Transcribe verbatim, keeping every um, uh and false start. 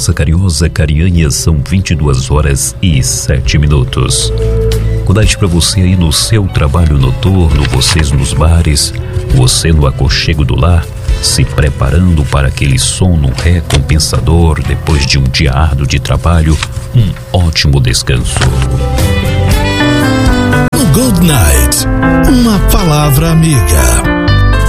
Formosa, Carinhosa, Carianha, são vinte e duas horas e sete minutos. Boa noite para você aí no seu trabalho noturno, vocês nos bares, você no aconchego do lar, se preparando para aquele sono recompensador depois de um dia árduo de trabalho, um ótimo descanso. Good Night, uma palavra amiga.